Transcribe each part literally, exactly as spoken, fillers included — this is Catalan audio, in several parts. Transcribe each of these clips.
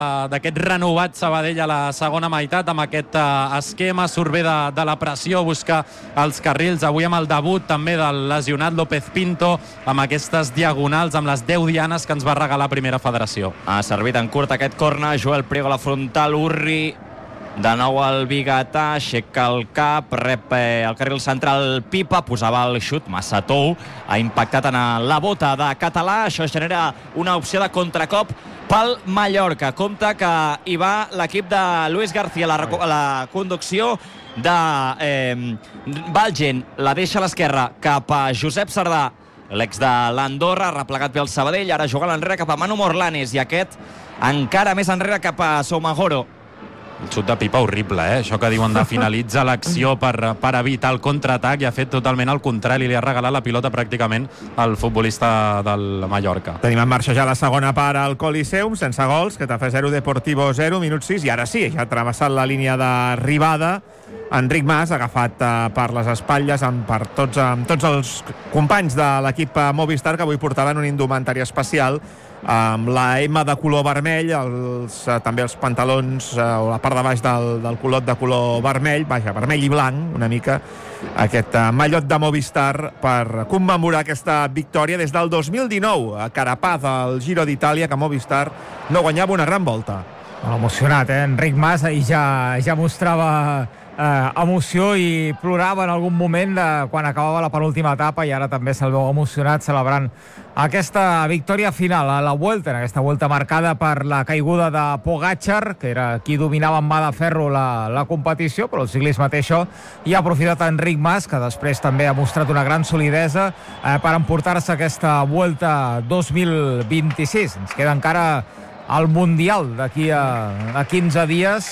d'aquest renovat Sabadell a la segona meitat, amb aquest uh, esquema, surt bé de, de la pressió, busca els carrils, avui amb el debut també del lesionat López Pinto, amb aquestes diagonals, amb les deu dianes que ens va regalar Primera Federació. Ha servit en curt aquest corna, Joel Priego a la frontal, Urri, de nou el Biguetà, aixeca el cap, rep eh, el carril central Pipa, posava el xut, massa tou, ha impactat en la bota de Català, això genera una opció de contracop pel Mallorca. Compte que hi va l'equip de Luis García, la, la conducció de eh, Valgen, la deixa a l'esquerra cap a Josep Sardà, l'ex de l'Andorra, replegat bé el Sabadell, ara juga a l'enrere cap a Manu Morlanes, i aquest encara més enrere cap a Soumahoro. El xut de Pipa horrible, eh? Això que diuen de finalitzar l'acció per, per evitar el contraatac, i ha fet totalment el contrari, li ha regalat la pilota pràcticament al futbolista del Mallorca. Tenim en marxa ja la segona part al Coliseum, sense gols, Getafe zero, Deportivo zero, minut sis, i ara sí, ja ha travessat la línia d'arribada Enric Mas, agafat uh, per les espatlles amb, per tots, amb tots els companys de l'equip Movistar, que avui portaven un indumentari especial amb la M de color vermell, els, uh, també els pantalons uh, o la part de baix del, del culot de color vermell, vaja, vermell i blanc una mica, aquest uh, mallot de Movistar per commemorar aquesta victòria des del dos mil dinou a Carapaz al Giro d'Itàlia, que Movistar no guanyava una gran volta. Molt emocionat, eh? Enric Mas ahir ja, ja mostrava eh, emoció i plorava en algun moment de quan acabava la penúltima etapa, i ara també se'l veu emocionat celebrant aquesta victòria final a la Vuelta, en aquesta Vuelta marcada per la caiguda de Pogačar, que era qui dominava amb mà de ferro la, la competició, però el ciclisme té això, i ha aprofitat Enric Mas, que després també ha mostrat una gran solidesa eh, per emportar-se aquesta Vuelta dos mil vint-i-sis. Ens queda encara el Mundial d'aquí a, a quinze dies,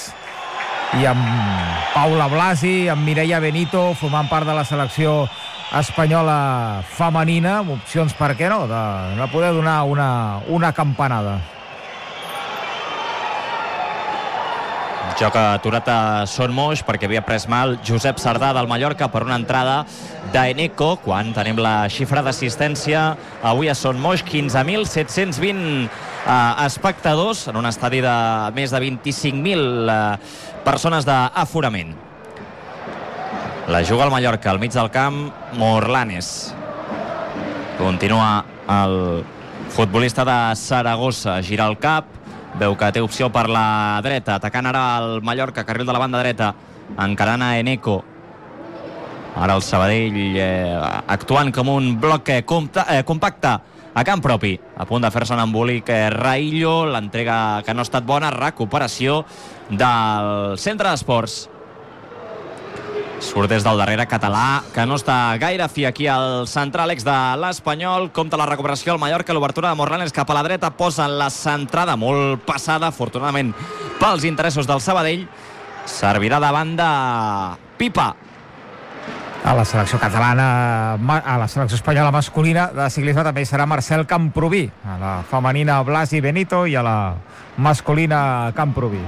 i amb Paula Blasi, amb Mireia Benito formant part de la selecció espanyola femenina, amb opcions, per què no, de, de poder donar una, una campanada. Joc aturat a Son Moix perquè havia pres mal Josep Sardà del Mallorca per una entrada d'Eneco, quan tenim la xifra d'assistència avui a Son Moix, quinze mil set-cents vint eh, espectadors en un estadi de més de vint-i-cinc mil eh, persones d'aforament. La juga el Mallorca al mig del camp, Morlanes. Continua el futbolista de Saragossa, gira el cap, veu que té opció per la dreta, atacant ara el Mallorca, carril de la banda dreta, encarant a Eneco. Ara el Sabadell eh, actuant com un bloc eh, compta, eh, compacte a camp propi, a punt de fer-se un embolic eh, Raillo, l'entrega que no ha estat bona, recuperació del centre d'esports. Surt des del darrere Català, que no està gaire fi aquí al central, ex de l'Espanyol. Compta la recuperació al Mallorca, l'obertura de Morlanes cap a la dreta, posa la centrada molt passada, afortunadament pels interessos del Sabadell. Servirà de banda Pipa. A la selecció catalana, a la selecció espanyola masculina de ciclisme també serà Marcel Camprubí, a la femenina Blasi Benito i a la masculina Camprubí.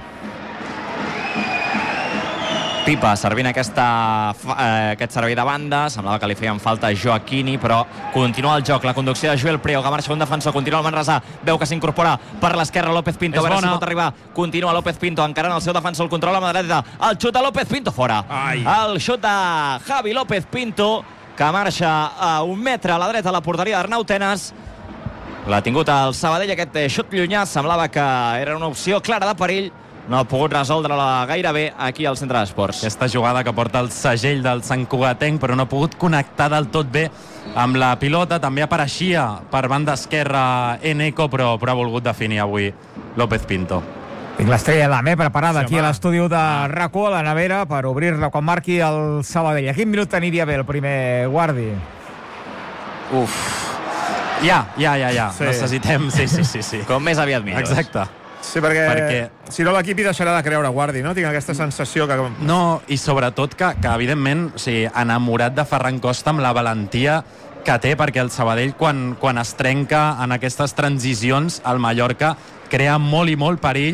Pipa servint aquesta, eh, aquest servei de banda, semblava que li feien falta a Joaquini, però continua el joc, la conducció de Joel Priego, que marxa un defensor, continua el Manresà, veu que s'incorpora per l'esquerra López Pinto, a veure si pot arribar, continua López Pinto encarant el seu defensor, el control a la dreta, el xut de López Pinto fora. Ai. El xut de Javi López Pinto, que marxa a un metre a la dreta a la porteria d'Arnau Tenas. L'ha tingut el Sabadell, aquest xut llunyà, semblava que era una opció clara de perill, no ha pogut resoldre-la gaire bé aquí al centre d'esports. Aquesta jugada que porta el segell del Sant Cugatenc, però no ha pogut connectar del tot bé amb la pilota. També apareixia per banda esquerra Eneco, però, però ha volgut definir avui López Pinto. Tinc l'estrella d'Amé preparada sí, aquí home. A l'estudi de RAC u, a la nevera, per obrir-la quan marqui el Sabadell. A quin minut aniria bé el primer Guardi? Uf. Ja, ja, ja, ja. Sí. Necessitem... Sí, sí, sí, sí. Com més aviat millor. Exacte. Sí, perquè, perquè si no l'equip hi deixarà de creure Guardi, no? Tinc aquesta sensació que... No, i sobretot que, que evidentment, o sigui, enamorat de Ferran Costa amb la valentia que té, perquè el Sabadell, quan, quan es trenca en aquestes transicions, el Mallorca crea molt i molt perill,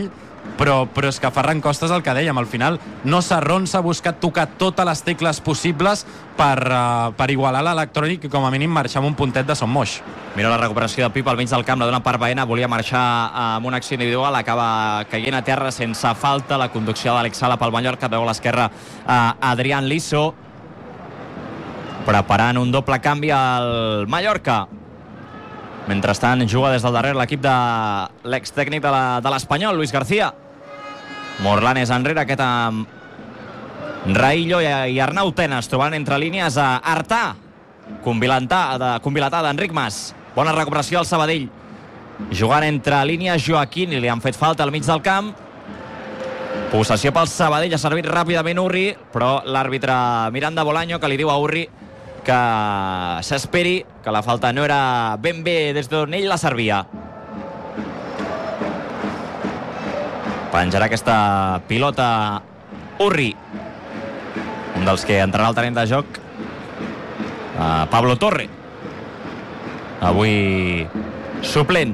però, però és que Ferran Costa és el que dèiem, al final no s'arronsa, ha buscat tocar totes les tecles possibles per, uh, per igualar l'electrònic i com a mínim marxar amb un puntet de Son Moix. Mira la recuperació de Pipa al mig del camp, la dona per Baena, volia marxar amb una acció individual, acaba caient a terra sense falta, la conducció d'Àlex Sala pel Mallorca, veu a l'esquerra a Adrián Liso, preparant un doble canvi al Mallorca. Mentrestant juga des del darrere l'equip de l'extècnic de l'Espanyol, Luis García. Morlanes enrere, aquest amb Raillo i Arnau Tenas, trobant entre línies a Artà, convilatada d'Enric Mas. Bona recuperació al Sabadell, jugant entre línies Joaquín, i li han fet falta al mig del camp. Possessió pel Sabadell, ha servit ràpidament Urri, però l'àrbitre Miranda Bolaño, que li diu a Urri que s'esperi, que la falta no era ben bé des d'on ell la servia. Penjarà aquesta pilota Urri, un dels que entrarà al terreny de joc, uh, Pablo Torre, avui suplent,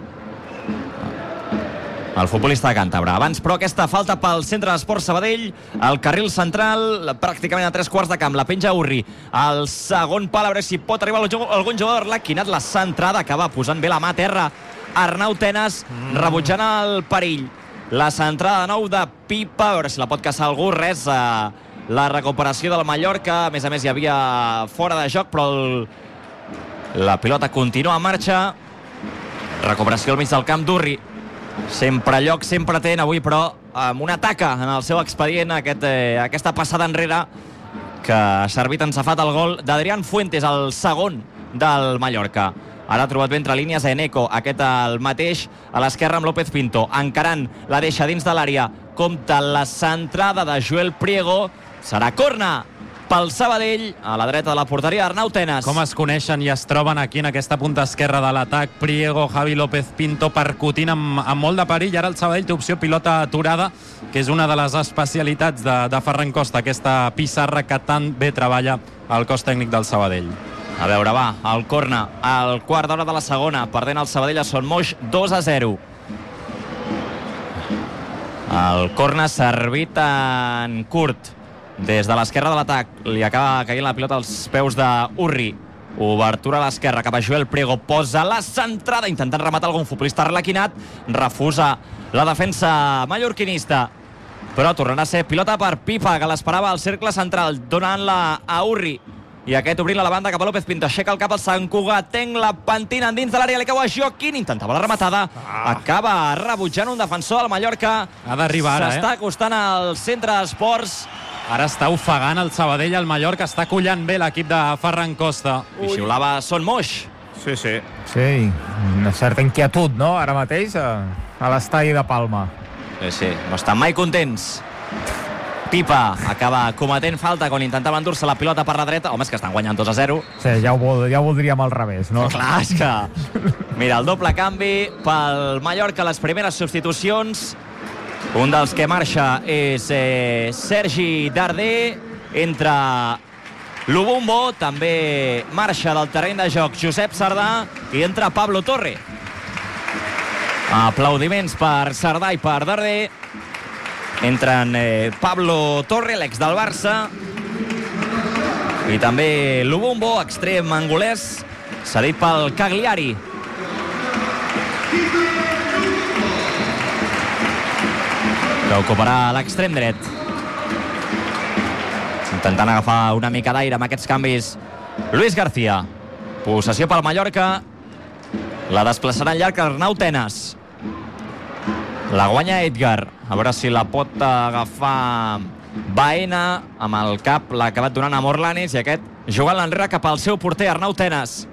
el futbolista de Càntabra. Abans, però, aquesta falta pel centre d'Esport Sabadell, el carril central, pràcticament a tres quarts de camp, la penja Urri, el segon pal, a veure si pot arribar algun jugador, l'ha quinat la centrada, acaba posant bé la mà a terra Arnau Tenas, mm. rebutjant el perill. La centrada de nou de Pipa, a veure si la pot caçar algú, res, eh, la recuperació del Mallorca, a més a més hi havia fora de joc, però el... la pilota continua en marxa, recuperació al mig del camp d'Urri. Sempre lloc, sempre ten, avui però amb una taca en el seu expedient, aquest, eh, aquesta passada enrere que ha servit en safat el gol d'Adrián Fuentes, el segon del Mallorca. Ara ha trobat bé entre línies a Eneco, aquest el mateix a l'esquerra amb López Pinto, encarant, la deixa dins de l'àrea, compta la centrada de Joel Priego, serà corna pel Sabadell, a la dreta de la porteria Arnau Tenas. Com es coneixen i es troben aquí en aquesta punta esquerra de l'atac, Priego, Javi López Pinto, percutint amb, amb molt de perill. Ara el Sabadell té opció pilota aturada, que és una de les especialitats de, de Ferran Costa, aquesta pissarra que tan bé treballa el cos tècnic del Sabadell. A veure, va, el corna, al quart d'hora de la segona, perdent el Sabadell a Son Moix, dos a zero. El corna servit en curt, des de l'esquerra de l'atac, li acaba caient la pilota als peus d'Urri. Obertura a l'esquerra cap a Joel Priego, posa la centrada, intentant rematar algun futbolista arlequinat, refusa la defensa mallorquinista, però tornarà a ser pilota per Pipa, que l'esperava al cercle central, donant-la a Urri, i aquest obrint a la banda cap a López Pinto, aixeca el cap al Sant Cugat, tenc la pentina dins de l'àrea, li cau a Joaquín, intentava la rematada, ah. acaba rebutjant un defensor del Mallorca. Ha d'arribar ara, eh? S'està acostant al centre d'esports. Ara està ofegant el Sabadell, el Mallorca, està collant bé l'equip de Ferran Costa. I xiulava Son Moix. Sí, sí. Sí, una certa inquietud, no?, ara mateix, a, a l'estadi de Palma. Sí, sí, no estan mai contents. Pipa acaba cometent falta quan intentava endur-se la pilota per la dreta. Home, és que estan guanyant dos a zero. Sí, ja ho, vol, ja ho voldríem al revés, no? Clar, és que... Mira, el doble canvi pel Mallorca, les primeres substitucions. Un dels que marxa és eh, Sergi Darder, entra Lubumbo, també marxa del terreny de joc Josep Sardà i entra Pablo Torre. Aplaudiments per Sardà i per Darder. Entren eh, Pablo Torre, l'ex del Barça, i també Lubumbo, extrem angolès, cedit pel Cagliari. Que ocuparà l'extrem dret. Intentant agafar una mica d'aire amb aquests canvis Luis García. Possessió pel Mallorca. La desplaçarà en llarg Arnau Tenas. La guanya Edgar. A veure si la pot agafar Baena. Amb el cap l'ha acabat donant a Morlanes, i aquest jugant l'enrere cap al seu porter Arnau Tenas.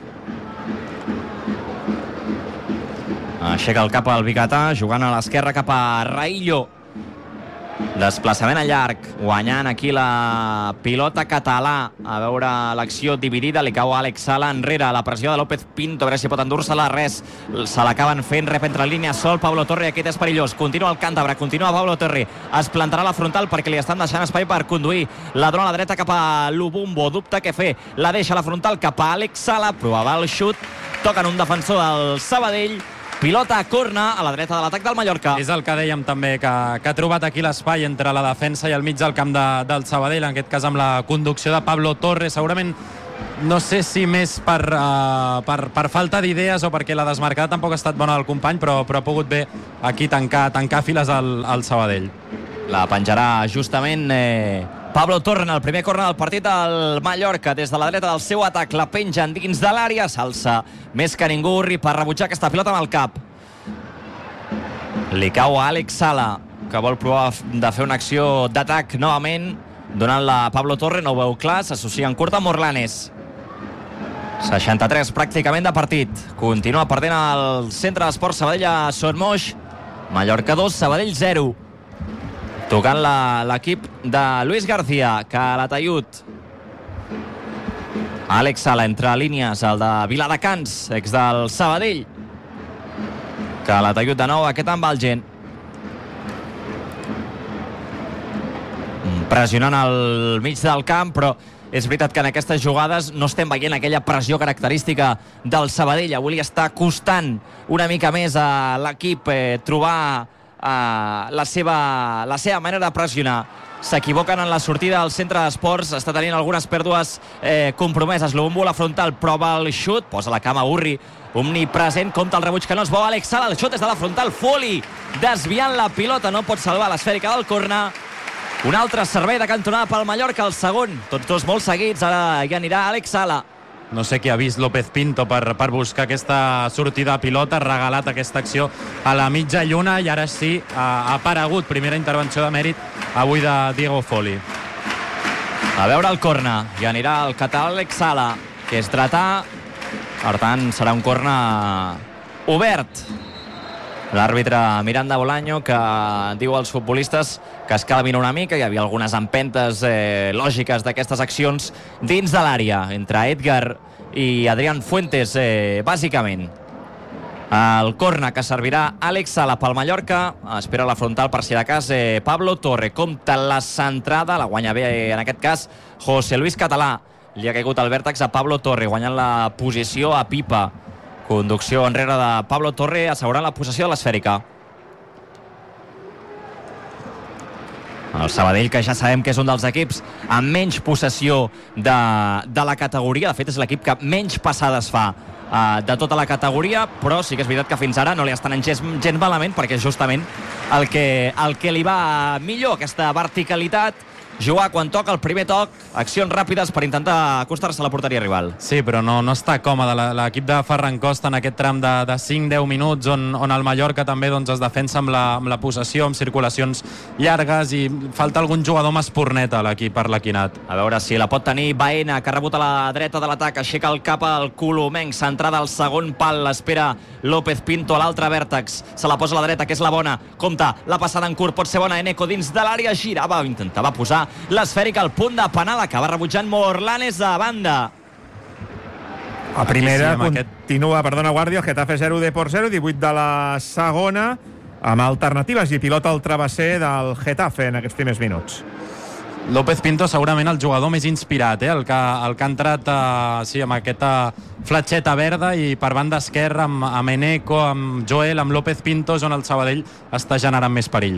Aixeca el cap al biguetà, jugant a l'esquerra cap a Raillo. Desplaçament a llarg, guanyant aquí la pilota català. A veure l'acció dividida, li cau a Àlex Sala enrere, la pressió de López Pinto, a veure si pot endur-se-la, res. Se l'acaben fent, rep entre línies, sol Pablo Torre, aquest és perillós. Continua el Càntabra, continua Pablo Torre, es plantarà la frontal perquè li estan deixant espai per conduir. La dona a la dreta cap a Lubumbo, dubta què fer, la deixa a la frontal cap a Àlex Sala, provava el xut, toquen un defensor del Sabadell, pilota a corna a la dreta de l'atac del Mallorca. És el que dèiem també, que, que ha trobat aquí l'espai entre la defensa i el mig del camp de, del Sabadell, en aquest cas amb la conducció de Pablo Torre, segurament no sé si més per, uh, per, per falta d'idees o perquè la desmarcada tampoc ha estat bona del company, però, però ha pogut bé aquí tancar, tancar files al, al Sabadell. La penjarà justament eh, Pablo Torre en el primer córner del partit al Mallorca. Des de la dreta del seu atac la pengen dins de l'àrea, s'alça més que ningú Urri per rebutjar aquesta pilota amb el cap. Li cau a Àlex Sala, que vol provar de fer una acció d'atac novament, donant-la a Pablo Torre, no ho veu clar, s'associa en curt amb Morlanes. seixanta-tres pràcticament de partit. Continua perdent el centre d'Esports Sabadell a Son Moix. Mallorca dos, Sabadell zero. Tocant l'equip de Luis García, Calatayud. Àlex Sala entre línies, el de Viladecans, ex del Sabadell. Calatayud de nou, aquest amb el gent. Pressionant al mig del camp, però és veritat que en aquestes jugades no estem veient aquella pressió característica del Sabadell. Avui li està costant una mica més a l'equip eh, trobar eh, la, seva, la seva manera de pressionar. S'equivoquen en la sortida del centre d'esports, està tenint algunes pèrdues eh, compromeses. Lubumbo la frontal, prova el xut, posa la cama Urri, omnipresent, compta el rebuig que no es veu Àlex Sala, el xut és de la frontal, Foley desviant la pilota, no pot salvar l'esfèrica del córner. Un altre servei de cantonada pel Mallorca, el segon, tots dos molt seguits, ara hi anirà Àlex Sala. No sé qui ha vist López Pinto per, per buscar aquesta sortida a pilota, ha regalat aquesta acció a la mitja lluna i ara sí ha, ha aparegut, primera intervenció de mèrit avui de Diego Foley. A veure el córner, hi anirà el català Àlex Sala, que és dretà, per tant serà un córner obert. L'àrbitre Miranda Bolaño, que diu als futbolistes que es calmin una mica, hi havia algunes empentes eh, lògiques d'aquestes accions dins de l'àrea, entre Edgar i Adrián Fuentes, eh, bàsicament. El córner que servirà Àlex Sala pel Mallorca, espera la frontal per si de cas eh, Pablo Torre, compta la centrada, la guanya bé eh, en aquest cas José Luis Català, li ha caigut el vèrtex a Pablo Torre, guanyant la posició a pipa. Conducció enrere de Pablo Torre, assegurant la possessió de l'esfèrica. El Sabadell, que ja sabem que és un dels equips amb menys possessió de, de la categoria. De fet, és l'equip que menys passades fa uh, de tota la categoria, però sí que és veritat que fins ara no li estan gens, gens malament, perquè és justament el que, el que li va millor, aquesta verticalitat, jugar quan toca el primer toc, accions ràpides per intentar acostar-se a la porteria rival. Sí, però no, no està còmode l'equip de Ferran Costa en aquest tram de, de cinc a deu minuts on, on el Mallorca també doncs, es defensa amb la, amb la possessió, amb circulacions llargues i falta algun jugador més porneta a l'equip per l'Equinat. A veure si la pot tenir Baena, que ha rebut a la dreta de l'atac, aixeca el cap al colomenc, centrada al segon pal, l'espera López Pinto a l'altre vèrtex, se la posa a la dreta, que és la bona, compta, la passada en curt, pot ser bona, Eneco dins de l'àrea, girava, intentava posar l'esfèrica al punt de penal, acaba rebutjant Morlanes de banda. A primera sí, continua, aquest... perdona, Guàrdia, el Getafe zero, Depor zero, divuit de la segona, amb alternatives i pilota al travesser del Getafe en aquests primers minuts. López Pinto segurament el jugador més inspirat, eh? el, que, el que ha entrat eh, sí, amb aquesta fletxeta verda i per banda esquerra amb, amb Eneco, amb Joel, amb López Pinto, és on el Sabadell està generant més perill.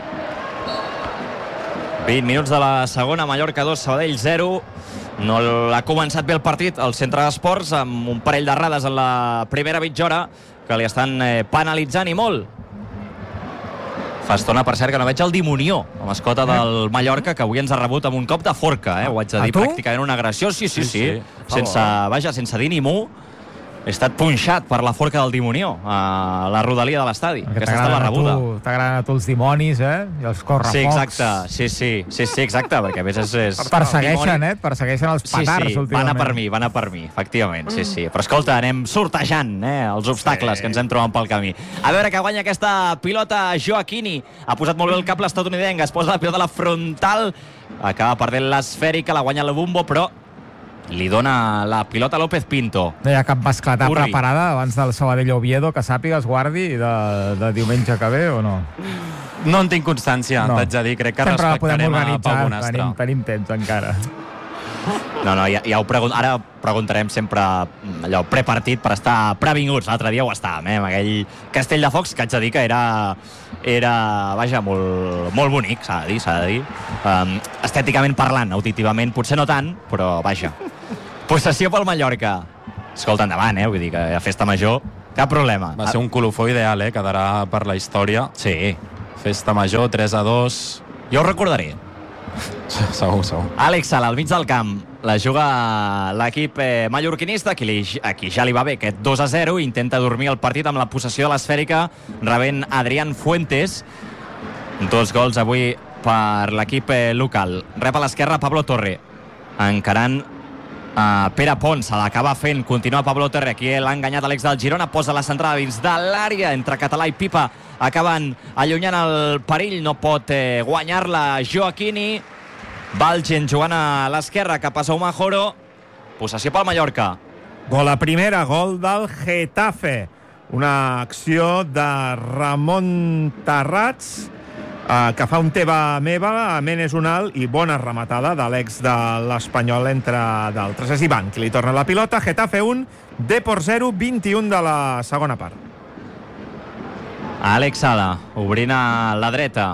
vint minuts de la segona, Mallorca dos, Sabadell zero. No l'ha començat bé el partit al centre d'esports, amb un parell d'errades en la primera mitja hora que li estan eh, penalitzant i molt. Fa estona, per cert, que no veig el Dimonió, la mascota del Mallorca, que avui ens ha rebut amb un cop de forca, eh? Ho haig de dir, pràcticament una agressió. Sí, sí, sí. sí. sí. Sense, vaja, sense dir ni mu. He estat punxat per la forca del Dimonió a la rodalia de l'estadi. Aquesta ha estat la rebuda. T'agraden a tu els dimonis, eh? I els correfocs. Sí, exacte. Sí, sí, sí, sí, exacte, perquè a més és... és persegueixen, eh? Persegueixen els petards, sí, sí, últimament. van a per mi, van a per mi, efectivament, sí, sí. Però escolta, anem sortejant, eh? Els obstacles sí. que ens hem trobat pel camí. A veure que guanya aquesta pilota Joaquini. Ha posat molt bé el cap l'estatunidenc, es posa la pilota a la frontal, acaba perdent l'esfèrica, la guanya el Bumbo, però li dona la pilota a López Pinto. No hi ha cap mascleta Urri. preparada abans del Sabadell Oviedo, que sàpigues, Guardi, de, de diumenge que ve, o no? No en tinc constància, no. t'haig de dir. Crec que sempre respectarem a Pau Bonastre. Tenim, tenim temps encara. No, no, ja, ja ho pregun ara preguntarem sempre allò prepartit per estar previnguts. L'altre dia ho estàvem, eh? Amb aquell castell de focs que haig de dir que era, era vaja, molt, molt bonic, s'ha de dir, s'ha de dir. Um, estèticament parlant, auditivament potser no tant, però vaja. Possessió pel Mallorca. Escolta, endavant, eh? Vull dir que a festa major, cap problema. Va ser un colofó ideal, eh? Quedarà per la història. Sí. Festa major, tres a dos. Jo ho recordaré. Segur, segur. Àlex Sala, al mig del camp, la juga l'equip eh, mallorquinista, aquí, li, aquí ja li va bé aquest dos a zero, intenta dormir el partit amb la possessió de l'esfèrica, rebent Adrián Fuentes. Dos gols avui per l'equip eh, local. Rep a l'esquerra Pablo Torre, encarant Uh, Pere Pons, se l'acaba fent, continua Pablo Torre, aquí l'ha enganyat Alex del Girona, posa la centrada dins de l'àrea, entre Català i Pipa acaben allunyant el perill, no pot eh, guanyar-la Joaquini. Valgen jugant a l'esquerra cap a Sauma Joro, possessió pel Mallorca. Gol a primera, gol del Getafe, una acció de Ramon Tarrats, Uh, que fa un teva meva a Menes Unal i bona rematada de l'ex de l'Espanyol, entre d'altres. És Ivan qui li torna la pilota. Getafe un, Depor zero, vint-i-un de la segona part. Àlex Sala, obrint a la dreta.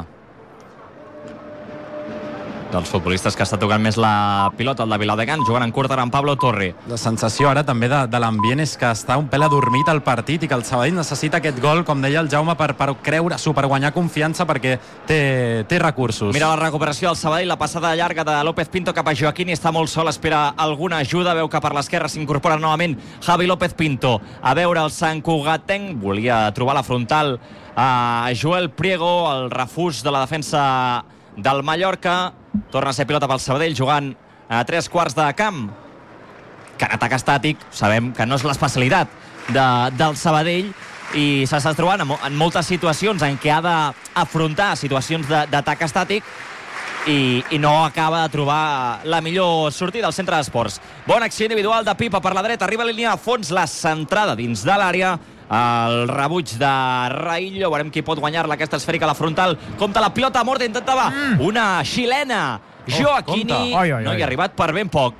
Dels futbolistes que està tocant més la pilota, el de Viladecans, jugant en curt ara amb Pablo Torre. La sensació ara també de, de l'ambient és que està un pèl adormit el partit i que el Sabadell necessita aquest gol, com deia el Jaume, per, per creure-s'ho, per guanyar confiança, perquè té, té recursos. Mira la recuperació del Sabadell, la passada llarga de López Pinto cap a Joaquín, està molt sol, espera alguna ajuda, veu que per l'esquerra s'incorpora novament Javi López Pinto. A veure el Sant Cugatenc, volia trobar la frontal a Joel Priego, el refús de la defensa del Mallorca. Torna a ser pilota pel Sabadell, jugant a tres quarts de camp. Que en atac estàtic sabem que no és l'especialitat de, del Sabadell, i s'està trobant en, en moltes situacions en què ha d'afrontar situacions d'atac estàtic i, i no acaba de trobar la millor sortida al centre d'esports. Bona acció individual de Pipa per la dreta, arriba a la línia de fons, la centrada dins de l'àrea, el rebuig de Raillo, veurem qui pot guanyar-la, aquesta esfèrica a la frontal. Compte la pilota, Morta intentava mm. una xilena. Joaquini, oh, no hi ha arribat per ben poc.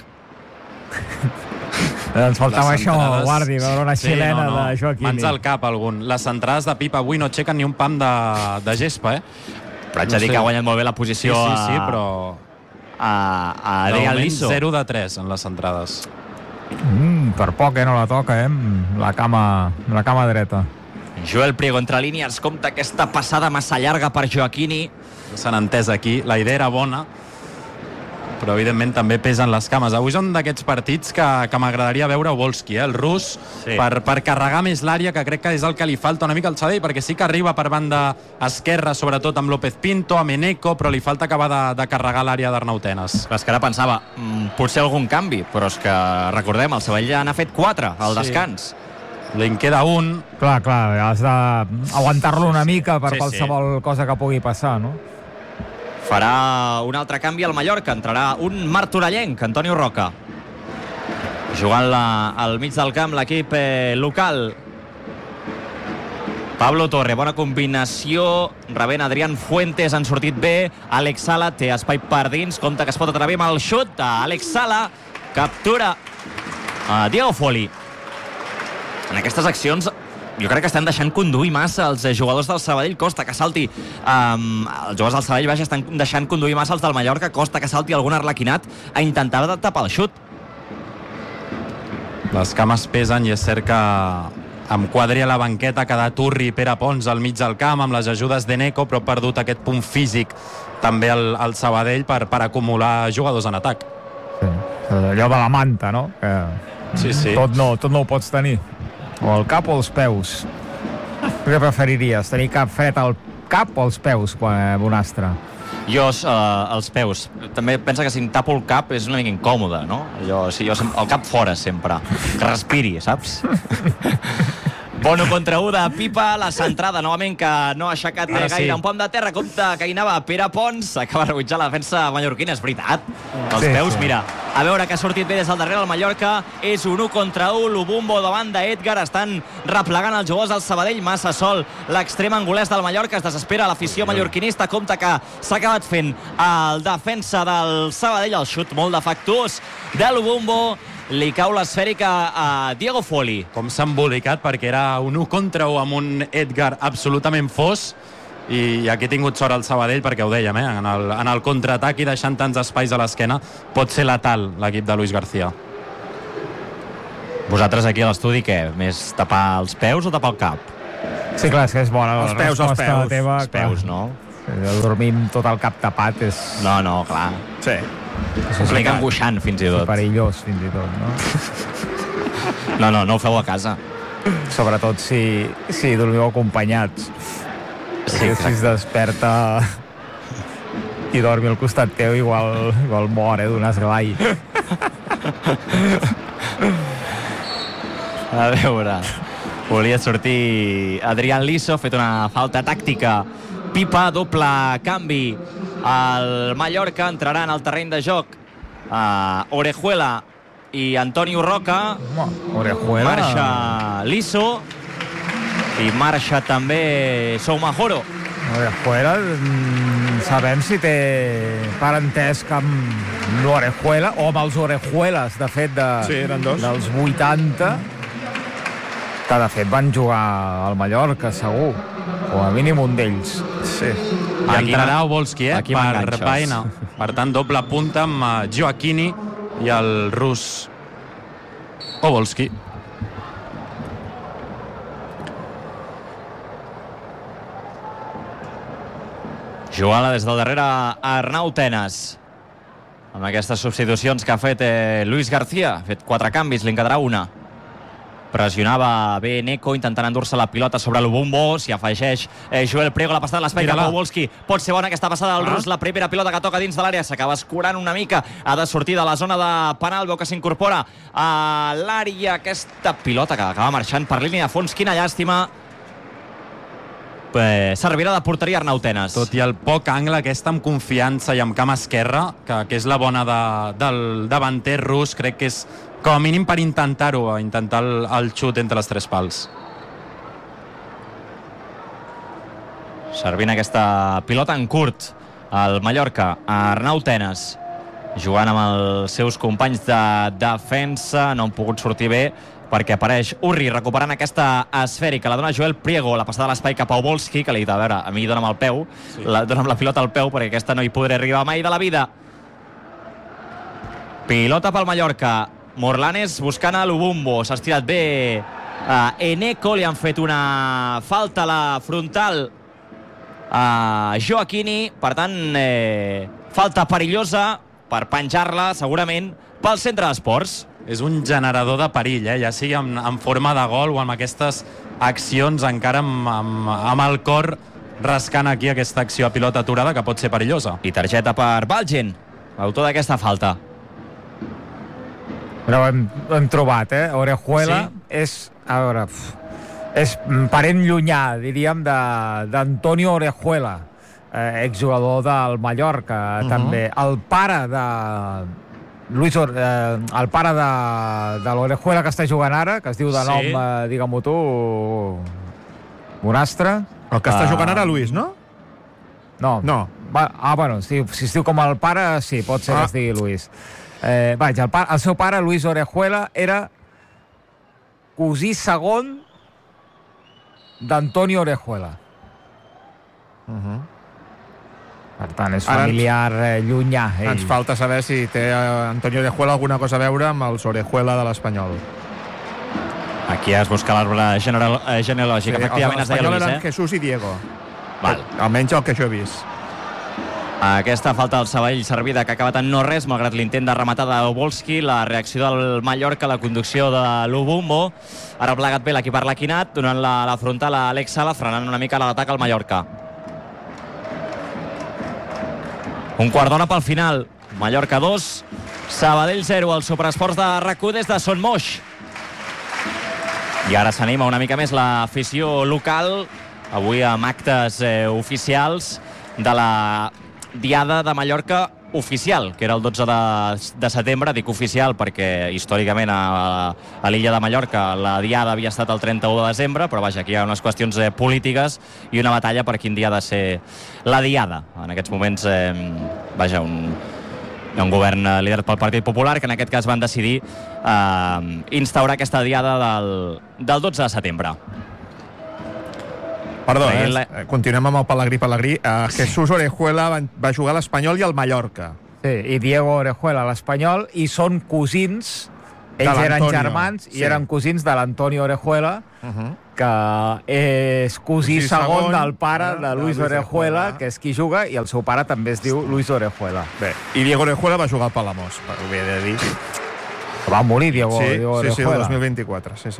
Ens faltava això, Guardi, veure una xilena sí, no, no. de Joaquini. Mans al cap, algun. Les centrades de Pipa avui no aixequen ni un pam de, de gespa, eh? Però haig de no dir sé. que ha guanyat molt bé la posició sí, sí, sí, però... a, a Adrián Liso. zero de tres en les centrades. Mm, per poc, eh, no la toca, eh? La cama, la cama dreta. Joel Priego entre línies, compta aquesta passada massa llarga per Joaquini. S'han entès aquí, la idea era bona, però evidentment també pesen les cames. Avui són d'aquests partits que, que m'agradaria veure Volski, eh? El rus, sí. per, per carregar més l'àrea, que crec que és el que li falta una mica al Sabadell, perquè sí que arriba per banda esquerra, sobretot amb López Pinto, amb Eneco, però li falta acabar de, de carregar l'àrea d'Arnau Tenas. És que ara pensava, mm, potser algun canvi, però és que recordem, el Sabadell ja n'ha fet quatre al sí. descans. Li en queda un. Clar, clar, has d'aguantar-lo una mica per sí, qualsevol sí. cosa que pugui passar, no? Farà un altre canvi al Mallorca, entrarà un martorellenc, Antonio Roca, jugant la, al mig del camp l'equip eh, local. Pablo Torre, bona combinació, rebent Adrián Fuentes, han sortit bé. Àlex Sala té espai per dins, compte que es pot atrevir amb el xut d'Àlex Sala, captura uh, Diego Foli. En aquestes accions jo crec que estan deixant conduir massa els jugadors del Sabadell, costa que salti um, els jugadors del Sabadell, vaja, estan deixant conduir massa els del Mallorca, costa que salti algun arlequinat a intentar tapar el xut. Les cames pesen i és cert que amb Quadri a la banqueta, cada Turri i Pere Pons al mig del camp, amb les ajudes d'Eneco, però ha perdut aquest punt físic també el, el Sabadell per, per acumular jugadors en atac. Sí, allò de la manta, no? Que sí, sí. Tot no, tot no ho pots tenir. O el cap o els peus. Què preferiries? Tenir cap fred al cap o els peus, Bonastre? Jo, uh, els peus. També pensa que si em tapo el cap és una mica incòmode, no? Jo, si jo, el cap fora sempre. Que respiri, saps? Bono contra u de Pipa, la centrada novament que no ha aixecat Ara gaire sí. un pom de terra, compte que hi anava Pere Pons, acaba rebutjant la defensa mallorquina, és veritat. Els Sí, peus, sí. mira, a veure que ha sortit bé des del darrere el Mallorca, és un u contra u, l'Ubumbo davant d'Edgar, estan replegant els jugadors del Sabadell, massa sol, l'extrem angolès del Mallorca, es desespera l'afició mallorquinista, compte que s'ha acabat fent el defensa del Sabadell, el xut molt defectuós de l'Ubumbo, li cau l'esfèrica a Diego Foli. Com s'ha embolicat, perquè era un u contra u amb un Edgar absolutament fos, i aquí ha tingut sort el Sabadell, perquè ho dèiem, eh? en el, en el contraatac i deixant tants espais a l'esquena pot ser letal l'equip de Luis García. Vosaltres aquí a l'estudi, què? Més tapar els peus o tapar el cap? Sí, clar, és que és bona la Els peus, els resposta peus. teva. Els peus, no? Clar, dormir amb tot el cap tapat és, No, no, clar. Sí. és És mica angoixant, fins i tot. perillós, fins i tot, no? No, no, no ho feu a casa. Sobretot si, si dormiu acompanyats. Sí, Perquè si es desperta i dormi al costat teu, igual, igual mor, eh, d'un esglai. A veure, volia sortir Adrián Liso, ha fet una falta tàctica. Pipa, doble canvi. El Mallorca entrarà en el terreny de joc uh, Orejuela i Antonio Roca. Orejuela. Marxa Liso i marxa també Soumahoro. Orejuela, mm, sabem si té parentesc amb l'Orejuela o amb els Orejuelas, de fet, de, Sí, eren dos. dels vuitanta, que de fet van jugar al Mallorca, segur. Com a mínim un d'ells. Sí. I Aquí entrarà m'en- Obolski, eh? aquí per m'enganxes. Baena. Per tant, doble punta amb eh, Gioacchini i el rus Obolski. Jugant des del darrere Arnau Tenas. Amb aquestes substitucions que ha fet eh, Luis García. Ha fet quatre canvis, li en quedarà una. Pressionava bé Neko, intentant endur-se la pilota sobre el Bumbo. S'hi afegeix eh, Joel Priego, la passada de l'espai cap a Obolski. Pot ser bona aquesta passada del Ah. rus. La primera pilota que toca dins de l'àrea. S'acaba escurant una mica. Ha de sortir de la zona de penal. Veu que s'incorpora a l'àrea. Aquesta pilota que acaba marxant per línia de fons. Quina llàstima. Eh, servirà de porteria Arnau Tenas. Tot i el poc angle, aquesta amb confiança i amb cama esquerra, que, que és la bona de, del davanter rus, crec que és com a mínim per intentar-ho, intentar el, el xut entre els tres pals. Servint aquesta pilota en curt el Mallorca, Arnau Tenas, jugant amb els seus companys de defensa. No han pogut sortir bé perquè apareix Urri recuperant aquesta esfèrica, la dona Joel Priego, la passada a l'espai cap a Obolski, que li ha dit, a veure, a mi dona'm el peu, sí. la, dona'm la pilota al peu perquè aquesta no hi podré arribar mai de la vida. Pilota pel Mallorca, Morlanes buscant a l'Ubumbo, s'ha estirat bé a Eneko, li han fet una falta a la frontal a Gioacchini, per tant eh, falta perillosa per penjar-la segurament pel centre d'esports. És un generador de perill, eh? Ja sigui en, en forma de gol o amb aquestes accions encara amb, amb, amb el cor rascant aquí aquesta acció a pilota aturada que pot ser perillosa. I targeta per Valgen, l'autor d'aquesta falta. Però ho hem, ho hem trobat, eh? Orejuela Sí. és, a veure, pf, és parent llunyà, diríem, de- d'Antonio Orejuela, eh, exjugador del Mallorca, uh -huh. també. El pare de Luis Or, eh, el pare de, de l'Orejuela que està jugant ara, que es diu de Sí. nom, eh, digue-m'ho tu, Bonastre. El que està Ah. jugant ara, Luis, no? No. No. Va, ah, bueno, si, si es diu com el pare, sí, pot ser Ah. que es digui Luis. Eh, vaja, el, pa, el seu pare, Luis Orejuela, era cosí segon d'Antonio Orejuela. Uh -huh. Per tant, és Ara familiar eh, llunyà. Ell. Ens falta saber si té eh, Antonio Orejuela alguna cosa a veure amb els Orejuela de l'Espanyol. Aquí es busca l'arbre general, eh, genealògic. Efectivament, es deia l'Espanyol Luis, eren eh? Jesús i Diego. Val. Almenys el que jo he vist. Aquesta falta del Sabadell servida que ha acabat en no res, malgrat l'intent de rematar d'Obolski, la reacció del Mallorca, la conducció de l'Ubumbo. Ara ha plegat bé l'equip arlequinat, donant la, la frontal a Alex Sala, frenant una mica l'atac al Mallorca. Un quart d'hora pel final. Mallorca dos, Sabadell zero, el Superesports de R A C u des de Son Moix. I ara s'anima una mica més l'afició local, avui amb actes eh, oficials de la Diada de Mallorca oficial, que era el dotze de setembre, dic oficial perquè històricament a, a l'illa de Mallorca la Diada havia estat el trenta-u de desembre, però vaja, aquí hi ha unes qüestions eh, polítiques i una batalla per quin dia ha de ser la Diada. En aquests moments, eh, vaja, un, hi ha un govern eh, liderat pel Partit Popular que en aquest cas van decidir eh, instaurar aquesta Diada del, del dotze de setembre. Perdó, eh? Continuem amb el Pellegrí Pellegrí. Uh, Jesús Orejuela va, va jugar a l'Espanyol i al Mallorca. Sí, i Diego Orejuela a l'Espanyol, i són cosins, ells eren germans i sí. eren cosins de l'Antonio Orejuela, uh -huh. que és cosí, cosí segon, segon del pare de, de Luis Orejuela, Orejuela, que és qui juga, i el seu pare també es diu Luis Orejuela. Bé, i Diego Orejuela va jugar al Palamós, per ho he de dir. Va morir Diego, sí, Diego Orejuela. Sí, sí, el dos mil vint-i-quatre, sí, sí.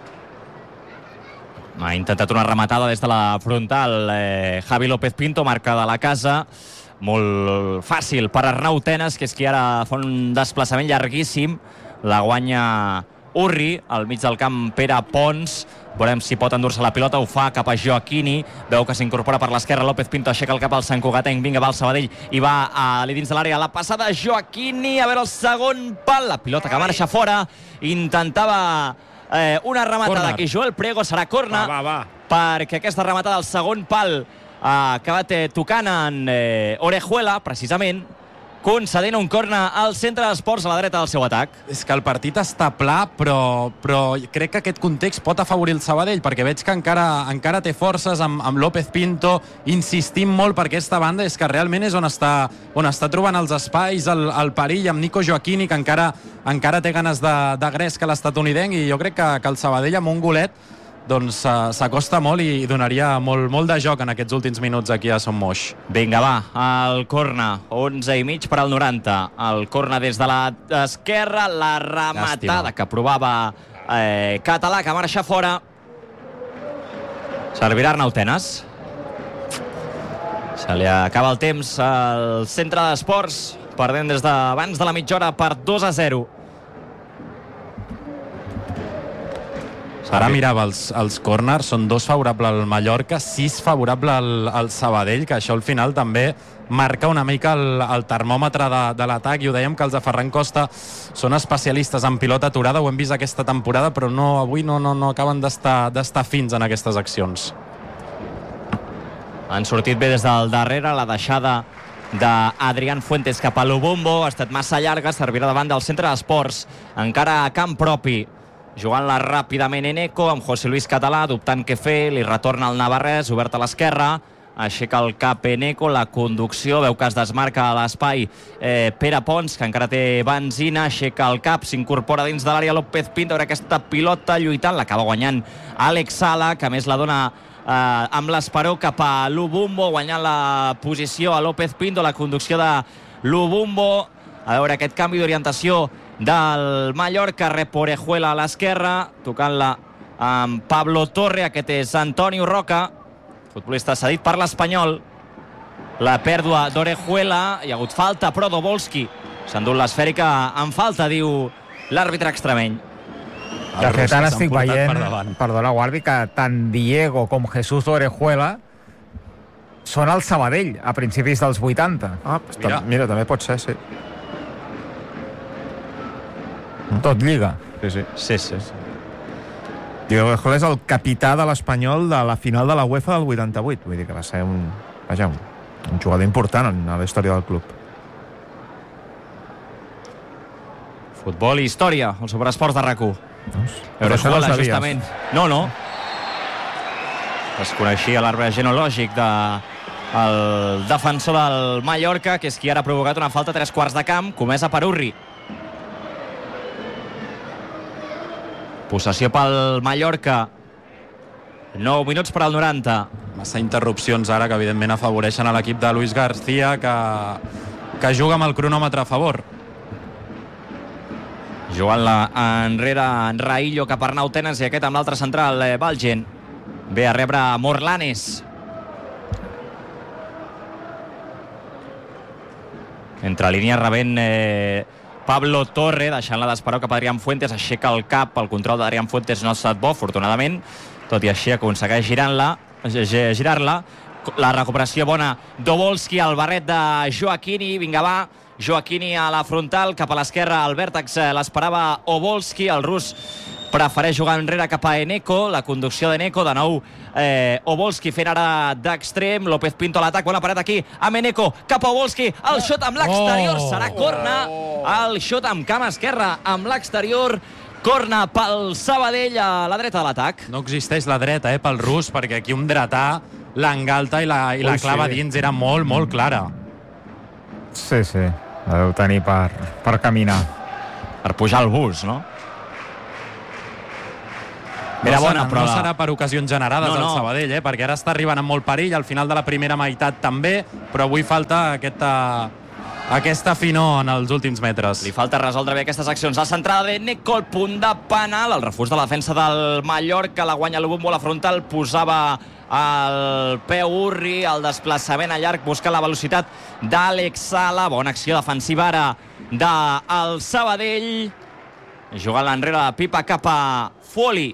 Ha intentat una rematada des de la frontal eh, Javi López Pinto, marca de la casa, molt fàcil per Arnau Tenas, que és qui ara fa un desplaçament llarguíssim, la guanya Urri, al mig del camp Pere Pons, veurem si pot endur-se la pilota, ho fa cap a Joaquini, veu que s'incorpora per l'esquerra, López Pinto aixeca el cap al Sant Cugatenc, vinga, va al Sabadell i va a li dins de l'àrea, la passada Joaquini, a veure el segon pal, la pilota que marxa fora, intentava Eh, una rematada aquí, Joel Priego, serà corna, va, va, va. perquè aquesta rematada al segon pal ha acabat eh, tocant en eh, Orejuela, precisament, concedint un corna al centre d'esports a la dreta del seu atac. És que el partit està pla, però, però crec que aquest context pot afavorir el Sabadell, perquè veig que encara, encara té forces amb, amb López Pinto, insistint molt per aquesta banda, és que realment és on està, on està trobant els espais, el, el perill, amb Nico Joaquini, que encara, encara té ganes de, de gresca a l'estatunidenc, i jo crec que, que el Sabadell amb un golet doncs s'acosta molt i donaria molt, molt de joc en aquests últims minuts aquí a Son Moix. Vinga, va, el corna, onze i mig per al noranta. El corna des de l'esquerra, la rematada Llàstima. que provava eh, Català, que marxa fora. Servirà Arnau Tenas. Se li acaba el temps al centre d'esports, perdent des d'abans de la mitja hora per dos a zero. Ara mirava els, els corners, són dos favorables al Mallorca, sis favorables al, al Sabadell, que això al final també marca una mica el, el termòmetre de, de l'atac, i ho dèiem que els de Ferran Costa són especialistes en pilota aturada, ho hem vist aquesta temporada, però no, avui no, no, no acaben d'estar d'estar fins en aquestes accions. Han sortit bé des del darrere, la deixada d'Adrián Fuentes cap a Lubumbo ha estat massa llarga, servirà davant del centre d'esports, encara a camp propi, jugant-la ràpidament Eneco, amb José Luis Català, dubtant què fer, li retorna el Navarrès, obert a l'esquerra, aixeca el cap Eneco, la conducció, veu que es desmarca a l'espai eh, Pere Pons, que encara té benzina, aixeca el cap, s'incorpora dins de l'àrea López Pinto, veure aquesta pilota lluitant, l'acaba guanyant Àlex Sala, que a més la dona eh, amb l'esperó cap a Lubumbo, guanyant la posició a López Pinto, la conducció de Lubumbo, a veure aquest canvi d'orientació del Mallorca, rep Orejuela a l'esquerra, tocant-la amb Pablo Torre, aquest és Antonio Roca, futbolista cedit per l'Espanyol. La pèrdua d'Orejuela, hi ha hagut falta, però Dobolski s'ha endut l'esfèrica en falta, diu l'àrbitre extremeny. De fet, ara estic veient, per perdona, Guardi, que tant Diego com Jesús Orejuela són al Sabadell a principis dels vuitanta. Ah, pues mira. mira, també pot ser, sí. Tot lliga. Sí, sí. Sí, sí. Diego Orejuela és el capità de l'Espanyol de la final de la UEFA del vuitanta-vuit. Vull dir que va ser un, vaja, un, un jugador important en la història del club. Futbol i història, el sobreesports de RAC u. Doncs, Orejuela, no justament. No, no. Es coneixia l'arbre genològic de el defensor del Mallorca, que és qui ara ha provocat una falta a tres quarts de camp, comesa per Urri. Possessió pel Mallorca. nou minuts per al noranta. Massa interrupcions ara que evidentment afavoreixen a l'equip de Luis García, que, que juga amb el cronòmetre a favor. Jugant-la enrere en Raillo cap a Arnau Tenas, i aquest amb l'altre central, eh, Valgen. Ve a rebre Morlanes. Entre línia rebent eh, Pablo Torre, deixant-la d'esperar cap a Adrián Fuentes, aixeca el cap, el control d'Adrián Fuentes no ha estat bo, afortunadament, tot i així aconsegueix girant-la, girar-la, la recuperació bona d'Obolski, el barret de Joaquini, vinga va, Joaquini a la frontal, cap a l'esquerra, el vèrtex l'esperava Obolski, el rus prefereix jugar enrere cap a Eneko, la conducció d'Eneko, de nou eh, Obolski fent ara d'extrem, López Pinto a l'atac, bona paret aquí, amb Eneko, cap a Obolski, el xot amb l'exterior, oh. serà corna, el xot amb cama esquerra, amb l'exterior, corna pel Sabadell a la dreta de l'atac. No existeix la dreta, eh, pel rus, perquè aquí un dretà l'engalta i la, i la clava sí. dins, era molt, molt clara. Sí, sí, la deu tenir per, per caminar. Per pujar al bus, no? Era bona, no, però no serà per ocasions generades no, no. al Sabadell, eh? Perquè ara està arribant amb molt perill, al final de la primera meitat també, però avui falta aquesta, aquesta finor en els últims metres. Li falta resoldre bé aquestes accions. La centrada de Neko, el punt de penal, el refús de la defensa del Mallorca, la guanya Lubumbo a la frontal, posava el peu Urri, el desplaçament a llarg, busca la velocitat d'Àlex Sala, bona acció defensiva ara del Sabadell, jugant l'enrere la pipa cap a Foli.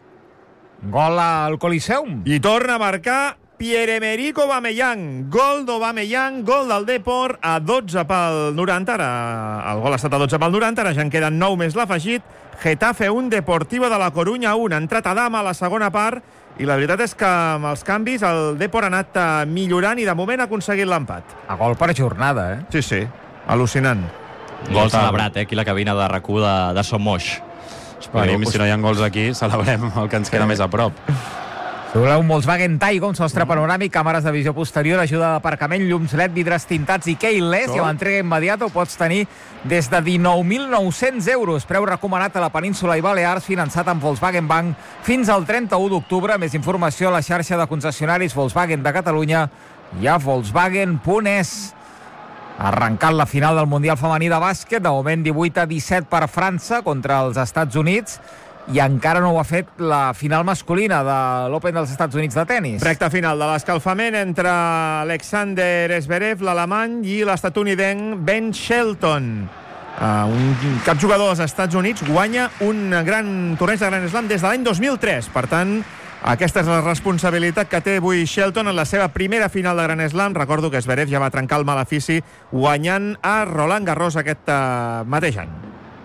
Gol al Coliseum. I torna a marcar Pierre-Emerick Aubameyang. Gol d'Aubameyang, gol del Depor a dotze pel noranta. Ara el gol ha estat a dotze pel noranta, ara ja en queden nou més l'afegit. Getafe un, Deportivo de la Corunya un. Ha entrat Adama a la segona part i la veritat és que amb els canvis el Depor ha anat millorant i de moment ha aconseguit l'empat. A gol per jornada, eh? Sí, sí, al·lucinant. Gol celebrat, eh? Aquí la cabina de RAC u de, de Som Moix. Esperem, si no hi ha gols aquí, celebrem el que ens queda més a prop. Si voleu un Volkswagen Taigo, un sostre panoràmic, càmeres de visió posterior, ajuda d'aparcament, llums L E D, vidres tintats i keyless, i a l'entrega immediata ho pots tenir des de dinou mil nou-cents euros. Preu recomanat a la península i Balears, finançat amb Volkswagen Bank fins al trenta-u d'octubre. Més informació a la xarxa de concessionaris Volkswagen de Catalunya i a volkswagen punt es. Arrencant la final del Mundial Femení de bàsquet, de moment divuit a disset per França contra els Estats Units, i encara no ho ha fet la final masculina de l'Open dels Estats Units de tenis. Recta final de l'escalfament entre Alexander Zverev, l'alemany, i l'estatunidenc Ben Shelton. Uh, un cap jugador dels Estats Units guanya un gran torneig de Grand Slam des de l'any dos mil tres. Per tant, aquesta és la responsabilitat que té avui Shelton en la seva primera final de Grand Slam. Recordo que Zverev ja va trencar el malefici guanyant a Roland Garros aquest uh, mateix any.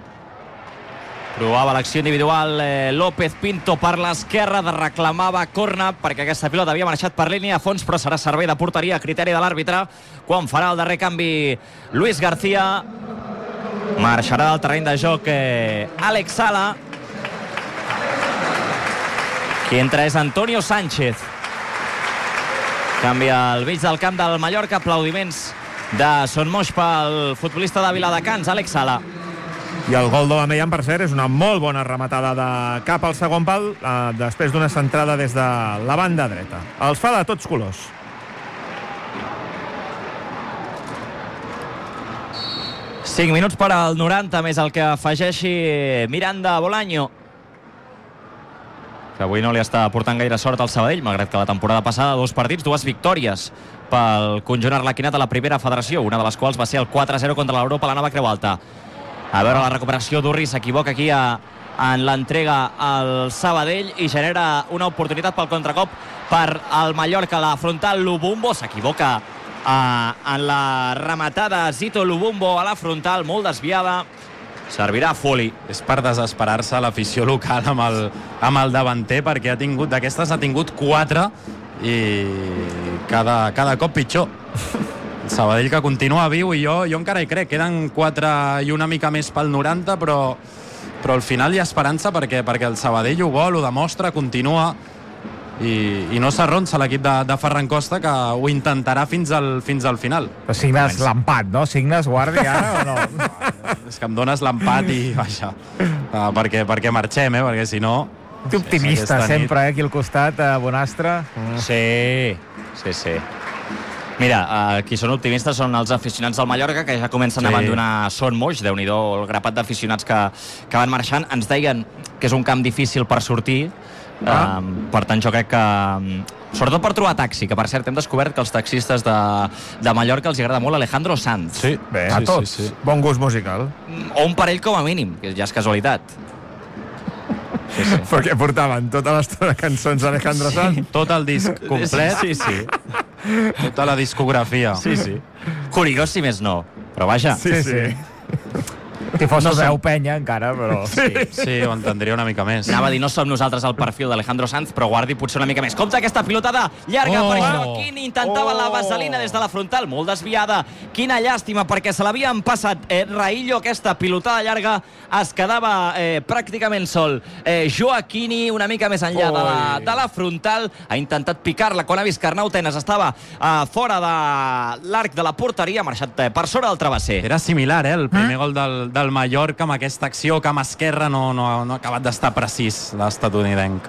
Provava l'acció individual eh, López Pinto per l'esquerra, de reclamava corna perquè aquesta pilota havia marxat per línia a fons, però serà servei de porteria a criteri de l'àrbitre quan farà el darrer canvi Luis García. Marxarà del terreny de joc eh, Àlex Sala. Qui entra és Antonio Sánchez. Canvia el mig del camp del Mallorca, aplaudiments de Son Moix pel futbolista de Viladecans, Àlex Sala. I el gol d'Aubameyang, per cert, és una molt bona rematada de cap al segon pal, eh, després d'una centrada des de la banda dreta. Els fa de tots colors. cinc minuts per al noranta, més el que afegeixi Miranda Bolaño, que avui no li està portant gaire sort al Sabadell, malgrat que la temporada passada dos partits, dues victòries pel conjunt arlequinat a la primera federació, una de les quals va ser el quatre a zero contra l'Europa a la Nova Creu Alta. A veure la recuperació d'Urri, s'equivoca aquí a, en l'entrega al Sabadell i genera una oportunitat pel contracop per al Mallorca. La frontal Lubumbo s'equivoca a, en la rematada Zito Lubumbo a la frontal, molt desviada. Servirà Foli. És per desesperar-se l'afició local amb el, amb el davanter, perquè ha tingut d'aquestes ha tingut quatre i cada, cada cop pitjor. El Sabadell que continua viu i jo, jo encara hi crec. Queden quatre i una mica més pel noranta, però, però al final hi ha esperança perquè, perquè el Sabadell ho vol, ho demostra, continua i, i no s'arronsa l'equip de, de Ferran Costa, que ho intentarà fins al, fins al final. Però signes l'empat, no? Signes guardi ara o no? És que em dones l'empat i vaja, uh, perquè, perquè marxem, eh? Perquè si no... Tu optimista sí, sempre, eh? Aquí al costat, a Bonastre. Sí, sí, sí. Mira, uh, qui són optimistes són els aficionats del Mallorca, que ja comencen sí. a abandonar Son Moix. Déu-n'hi-do el grapat d'aficionats que, que van marxant. Ens deien que és un camp difícil per sortir. Ah. Uh, per tant, jo crec que sobretot per trobar taxi, que per cert hem descobert que els taxistes de, de Mallorca els agrada molt Alejandro Sanz. Sí, bé, sí, a tots. Sí, sí. Bon gust musical. O un parell com a mínim, que ja és casualitat. Sí, sí. Perquè portaven tota l'estona cançons d'Alejandro Sanz. Tot el disc complet. Sí, sí. Tota la discografia. Sí, sí. Curiós, si més no. Però vaja. Sí, sí. Si fos No no som- veu penya, encara, però... Sí. Sí, ho entendria una mica més. Anava a dir, no som nosaltres el perfil d'Alejandro Sanz, però guardi potser una mica més. Compte aquesta pilotada llarga Oh! per Joaquín, intentava Oh! la vaselina des de la frontal, molt desviada. Quina llàstima, perquè se l'havien passat. Eh, Raillo, aquesta pilotada llarga, es quedava eh, pràcticament sol. Eh, Joaquini, una mica més enllà de la, de la frontal, ha intentat picar-la quan ha vist que Arnau Tenas estava eh, fora de l'arc de la porteria, ha marxat eh, per sobre del travesser. Era similar, eh, el primer gol del, del Mallorca amb aquesta acció, camp esquerre no, no, no ha acabat d'estar precís l'estatunidenc.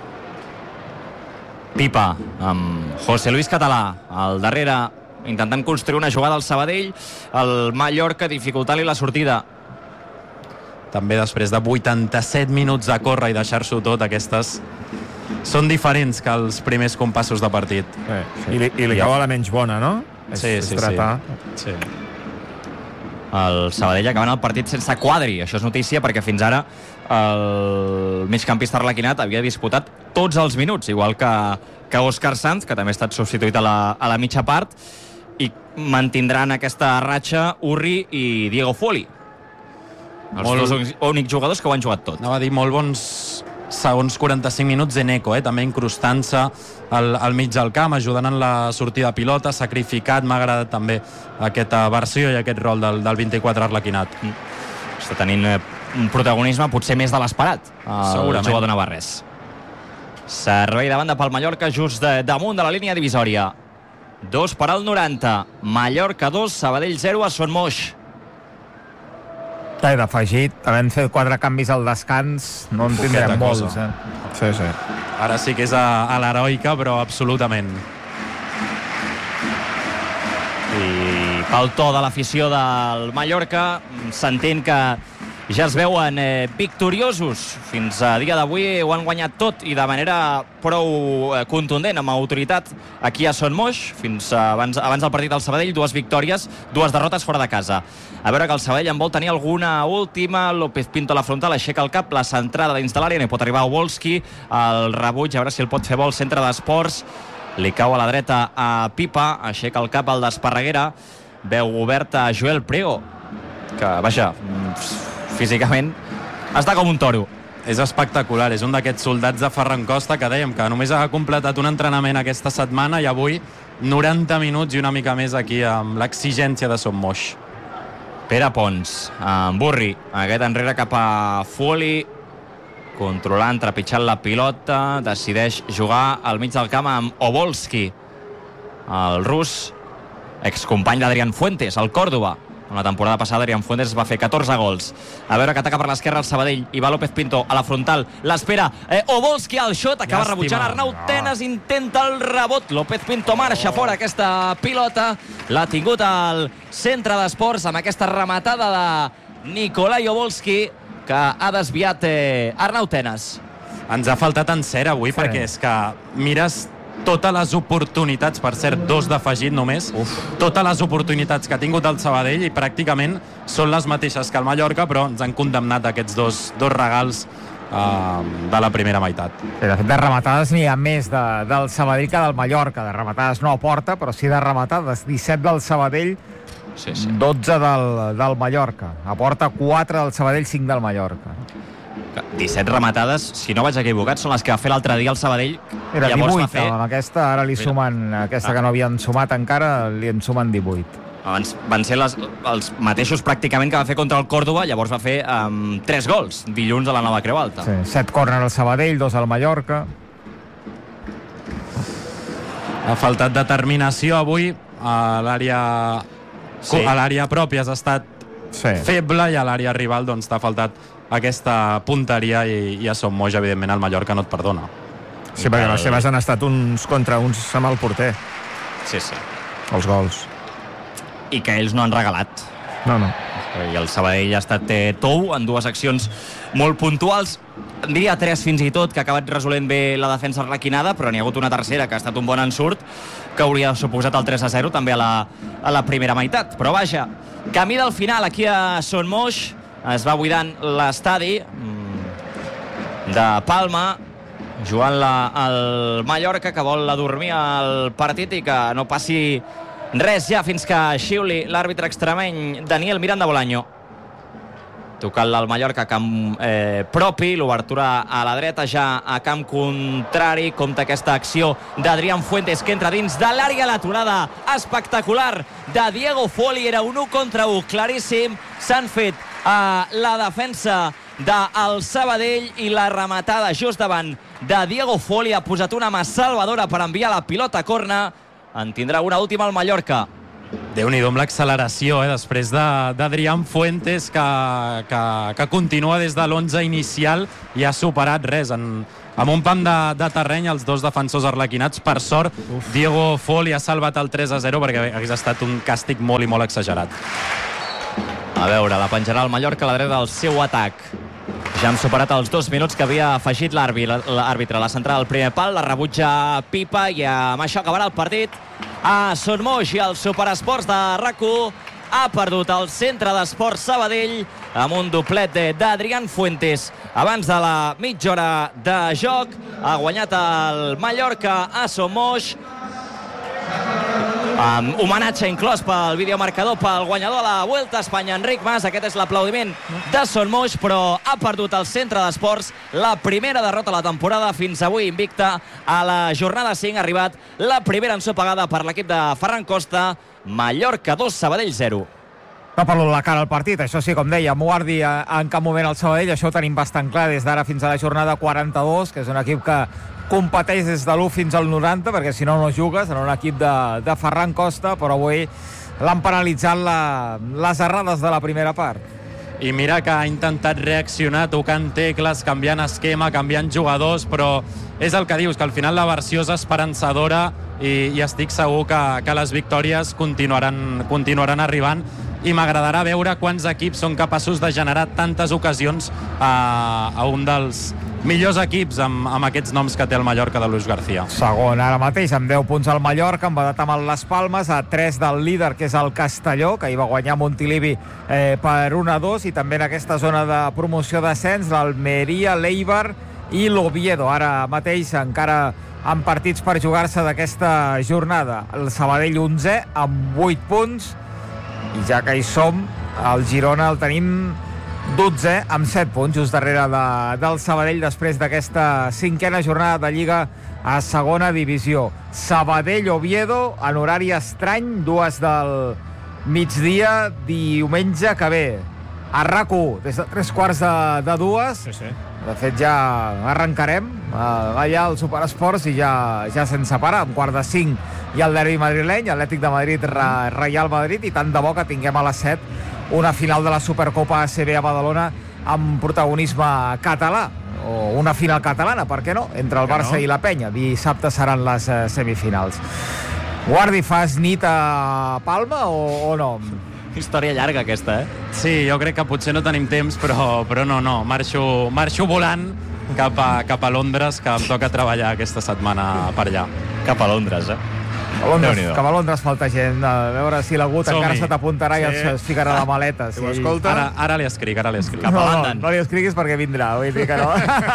Pipa amb José Luis Català al darrere, intentant construir una jugada al Sabadell, el Mallorca dificultant-li la sortida. També després de vuitanta-set minuts de córrer i deixar-s'ho tot, aquestes són diferents que els primers compassos de partit. Sí, sí. I li, i li cau a la menys bona, no? És, Sí, és sí, tratar. sí. sí. El Sabadell acabant el partit sense Quadri. Això és notícia perquè fins ara el migcampista arlequinat havia disputat tots els minuts, igual que, que Òscar Sanz, que també ha estat substituït a la, a la mitja part, i mantindran aquesta ratxa Urri i Diego Foli. Els Molt- dos únics jugadors que ho han jugat tot. Anava a dir molt bons segons quaranta-cinc minuts d'Eneco, eh? també incrustant-se al, al mig del camp, ajudant en la sortida de pilota, sacrificat. M'ha agradat també aquesta versió i aquest rol del, del vint-i-quatre arlequinat. Està tenint eh, un protagonisme potser més de l'esperat, el Segurament. jugador navarrès. Servei de banda pel Mallorca, just de, damunt de la línia divisòria. Dos per al noranta. Mallorca dos, Sabadell zero a Son Moix. He d'afegit, havent fet quatre canvis al descans, no en Poqueta tindrem molts. cosa. Eh? Sí, sí. Ara sí que és a, a l'heroica, però absolutament. I pel to de l'afició del Mallorca s'entén que ja es veuen eh, victoriosos. Fins a dia d'avui ho han guanyat tot i de manera prou eh, contundent, amb autoritat aquí a Son Moix. Fins a abans, abans del partit del Sabadell, dues victòries, dues derrotes fora de casa. A veure que el Sabadell en vol tenir alguna última. López Pinto a la frontal, aixeca el cap, la centrada dins de l'àrea, no hi pot arribar Wolski, el rebuig, a veure si el pot fer bo el centre d'esports. Li cau a la dreta a Pipa, aixeca el cap al d'Esparreguera, veu oberta a Joel Prego, que, vaja, físicament està com un toro. És espectacular, és un d'aquests soldats de Ferran Costa que dèiem que només ha completat un entrenament aquesta setmana i avui noranta minuts i una mica més aquí amb l'exigència de Son Moix. Pere Pons, amb Burri, aquest enrere cap a Fuoli, controlant, trepitjant la pilota, decideix jugar al mig del camp amb Obolski, el rus, excompany d'Adrián Fuentes, el Córdoba. En la temporada passada Adrián Fuentes va fer catorze gols. A veure que ataca per l'esquerra el Sabadell, i va López Pinto a la frontal, l'espera, eh, Obolski al xot, acaba Llàstima. rebutjant Arnau Tenas, intenta el rebot, López Pinto marxa fora aquesta pilota, l'ha tingut al centre d'esports amb aquesta rematada de Nikolai Obolski, que ha desviat eh, Arnau Tenas. Ens ha faltat encert avui, Sí. perquè és que mires totes les oportunitats, per cert, dos d'afegit només, Uf. totes les oportunitats que ha tingut el Sabadell i pràcticament són les mateixes que el Mallorca, però ens han condemnat aquests dos, dos regals uh, de la primera meitat. De fet, de rematades n'hi ha més de, del Sabadell que del Mallorca. De rematades no aporta, però sí de rematades. disset del Sabadell, Sí, sí. dotze del, del Mallorca. Aporta quatre del Sabadell, cinc del Mallorca. disset rematades, si no vaig equivocat, són les que va fer l'altre dia el Sabadell. Era Llavors divuit, va fer... amb aquesta, ara li Mira. sumen, aquesta que no havien sumat encara, li en sumen divuit. Abans van ser les, els mateixos pràcticament que va fer contra el Córdoba, llavors va fer um, tres gols dilluns a la Nova Creu Alta. Sí, set córner al Sabadell, dos al Mallorca. Ha faltat determinació avui a l'àrea Sí. a l'àrea pròpia has estat Sí. feble i a l'àrea rival doncs t'ha faltat aquesta punteria i, i a Son Moix, evidentment, el Mallorca no et perdona. Sí, perquè les seves han estat uns contra uns amb el porter, Sí, sí. els gols. I que ells no han regalat. No, no. i el Sabadell ha estat eh, tou en dues accions molt puntuals, diria tres fins i tot, que ha acabat resolent bé la defensa arlequinada, però n'hi ha hagut una tercera que ha estat un bon ensurt, que hauria suposat el tres a zero també a la, a la primera meitat. Però vaja, camí del final aquí a Son Moix, es va buidant l'estadi de Palma, jugant-la al Mallorca, que vol adormir el partit i que no passi res ja fins que xiuli l'àrbitre extremeny Daniel Miranda Bolaño. Tocant-la al Mallorca a camp eh, propi, l'obertura a la dreta ja a camp contrari. Compte aquesta acció d'Adrián Fuentes, que entra dins de l'àrea, l'aturada espectacular de Diego Folli, era un u contra u claríssim. S'han fet a la defensa del Sabadell i la rematada just davant de Diego Folli ha posat una mà salvadora per enviar la pilota a corna. En tindrà una última al Mallorca. Déu-n'hi-do amb l'acceleració, eh? Després d'Adrián Fuentes, que, que, que continua des de l'onze inicial i ha superat res. En, amb un pam de, de terreny, els dos defensors arlequinats. Per sort, Uf. Diego Folli ha salvat el tres a zero perquè hagués estat un càstig molt i molt exagerat. A veure, la penjarà el Mallorca a la dreta del seu atac. Ja hem superat els dos minuts que havia afegit l'àrbitre. La centrada del primer pal, la rebutja Pipa i amb això acabarà el partit. A Son Moix i el Superesports de R A C u ha perdut el centre d'esports Sabadell amb un doblet d'Adrián Fuentes abans de la mitja hora de joc. Ha guanyat el Mallorca a Son Moix, amb homenatge inclòs pel videomarcador pel guanyador a la Vuelta a Espanya, Enric Mas. Aquest és l'aplaudiment de Son Moix, però ha perdut el centre d'esports. La primera derrota de la temporada, fins avui invicta. A la jornada cinc ha arribat la primera ensopegada per l'equip de Ferran Costa. Mallorca dos, Sabadell zero. No parlo la cara al partit, això sí, com deia, Muardi en cap moment al Sabadell, això ho tenim bastant clar des d'ara fins a la jornada quaranta-dos, que és un equip que competeix des de l'u fins al noranta, perquè si no no jugues en un equip de, de Ferran Costa, però avui l'han penalitzat la, les errades de la primera part. I mira que ha intentat reaccionar tocant tecles, canviant esquema, canviant jugadors, però és el que dius, que al final la versió és esperançadora i, i estic segur que, que les victòries continuaran, continuaran arribant, i m'agradarà veure quants equips són capaços de generar tantes ocasions a, a un dels millors equips amb, amb aquests noms que té el Mallorca de Luis García. Segon ara mateix amb deu punts al Mallorca, empatat amb el Las Palmes, a tres del líder, que és el Castelló, que hi va guanyar Montilivi eh, per un a dos, i també en aquesta zona de promoció d'ascens l'Almeria, l'Eibar i l'Oviedo. Ara mateix encara amb partits per jugar-se d'aquesta jornada. El Sabadell onzè amb vuit punts, i ja que hi som, el Girona el tenim dotzè amb set punts, just darrere de, del Sabadell, després d'aquesta cinquena jornada de Lliga a segona divisió. Sabadell-Oviedo en horari estrany, dues del migdia, diumenge que ve. A R A C u, des de tres quarts de, de dues. Sí, sí. De fet, ja arrencarem uh, allà al Superesports i ja, ja sense parar. Un quart de cinc i el derbi madrileny, Atlètic de Madrid, Real Madrid, i tant de bo que tinguem a les set una final de la Supercopa A C B a Badalona amb protagonisme català, o una final catalana, per què no?, entre el Barça no? i la Penya. Dissabte seran les uh, semifinals. Guardi, fas nit a Palma o, o no? Història llarga aquesta, eh? Sí, jo crec que potser no tenim temps, però, però no, no. Marxo, marxo volant cap a, cap a Londres, que em toca treballar aquesta setmana per allà. Cap a Londres, eh? A Londres, cap a Londres falta gent, a veure si l'algú encara se t'apuntarà sí. i es ficarà la maleta. Si ho escolta... Ara, ara li escric, ara li escric. No, no, no li escriguis perquè vindrà, vull dir que no.